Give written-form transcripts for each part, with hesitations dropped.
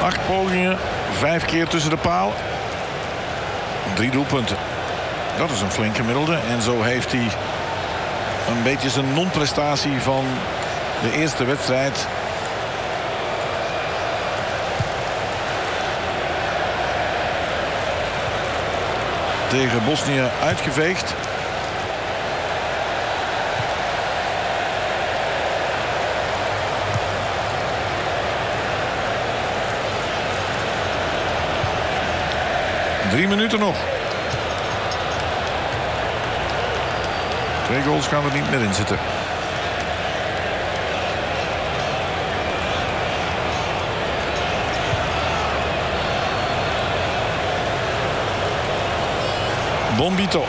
8 pogingen, 5 keer tussen de paal. 3 doelpunten. Dat is een flink gemiddelde. En zo heeft hij een beetje zijn non-prestatie van de eerste wedstrijd tegen Bosnië uitgeveegd. Drie minuten nog. 2 goals gaan er niet meer in zitten. Bombito.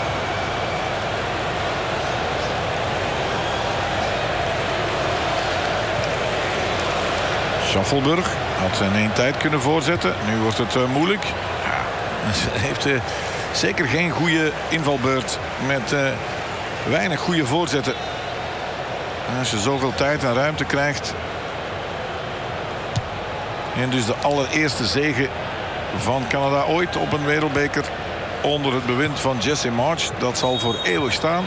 Schaffelburg had zijn 1 tijd kunnen voorzetten. Nu wordt het moeilijk. Ze heeft zeker geen goede invalbeurt met weinig goede voorzetten. En als je zoveel tijd en ruimte krijgt. En dus de allereerste zege van Canada ooit op een wereldbeker onder het bewind van Jesse March. Dat zal voor eeuwig staan.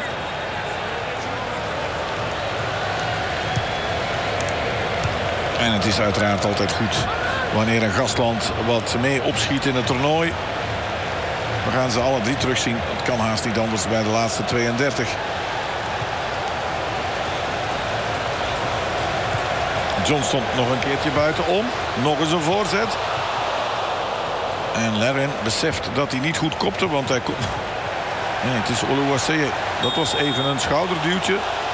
En het is uiteraard altijd goed wanneer een gastland wat mee opschiet in het toernooi. We gaan ze alle 3 terugzien. Het kan haast niet anders bij de laatste 32. Johnston nog een keertje buitenom. Nog eens een voorzet. En Larin beseft dat hij niet goed kopte, want hij kon... Nee, het is Oluwaseyi. Dat was even een schouderduwtje.